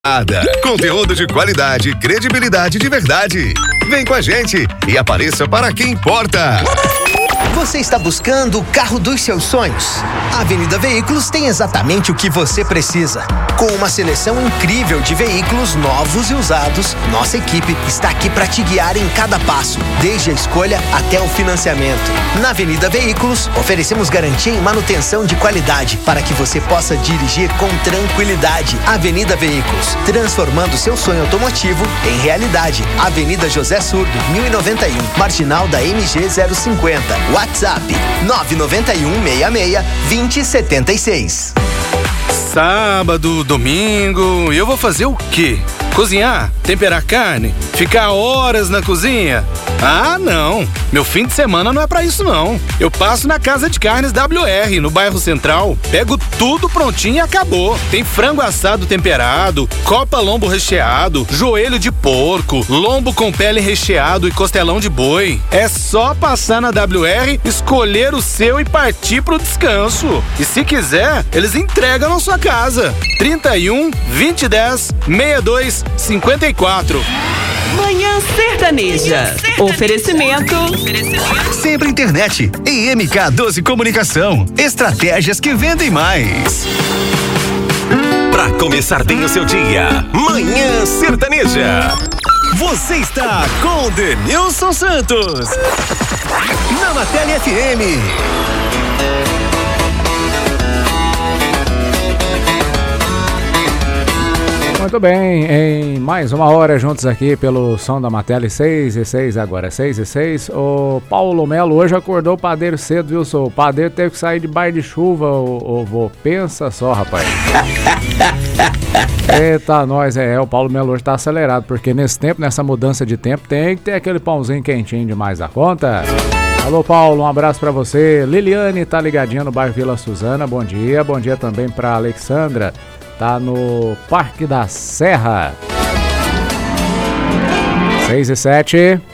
Conteúdo de qualidade, credibilidade de verdade. Vem com a gente e apareça para quem importa. Você está buscando o carro dos seus sonhos? A Avenida Veículos tem exatamente o que você precisa. Com uma seleção incrível de veículos novos e usados, nossa equipe está aqui para te guiar em cada passo, desde a escolha até o financiamento. Na Avenida Veículos, oferecemos garantia e manutenção de qualidade para que você possa dirigir com tranquilidade. Avenida Veículos, transformando seu sonho automotivo em realidade. Avenida José Surdo, 1091, Marginal da MG 050. WhatsApp 99166-2076. Sábado, domingo, eu vou fazer o quê? Cozinhar? Temperar carne? Ficar horas na cozinha? Ah, não. Meu fim de semana não é pra isso, não. Eu passo na Casa de Carnes WR, no bairro Central. Pego tudo prontinho e acabou. Tem frango assado temperado, copa lombo recheado, joelho de porco, lombo com pele recheado e costelão de boi. É só passar na WR, escolher o seu e partir pro descanso. E se quiser, eles entregam na sua casa. 31 2010 62 54. Manhã Sertaneja. Oferecimento. Sempre Internet e MK12 Comunicação. Estratégias que vendem mais. Pra começar bem o seu dia, Manhã Sertaneja. Você está com Denilson Santos. Na Matéria FM. Muito bem, em mais uma hora juntos aqui pelo som da Matele, 6:06 agora, 6:06. O Paulo Melo hoje acordou o padeiro cedo, viu, sou? O padeiro teve que sair de bairro de chuva, ô vô. Pensa só, rapaz. Eita, nós, o Paulo Melo hoje tá acelerado, porque nesse tempo, nessa mudança de tempo, tem que ter aquele pãozinho quentinho demais da conta. Alô, Paulo, um abraço pra você. Liliane tá ligadinha no bairro Vila Suzana, bom dia. Bom dia também pra Alexandra. Tá no Parque da Serra. 6:07.